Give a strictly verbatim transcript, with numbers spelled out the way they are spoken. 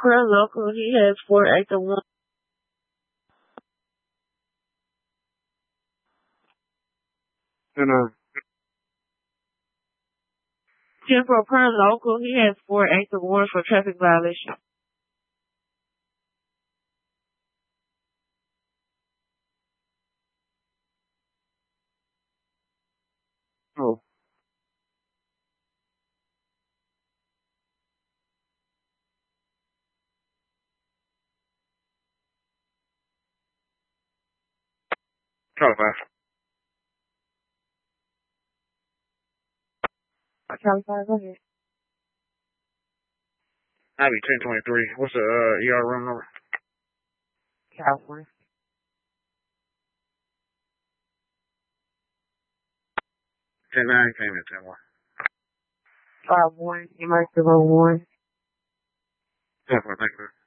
Per local, he has four eight to one. And uh, ten for per local, he has four eight to one for traffic violation. oh, Charlie five. Charlie five, go ahead. Ivy ten twenty-three. What's the uh, E R room number? California. ten nine came in ten one. Five one, emergency room one. ten four, thank you.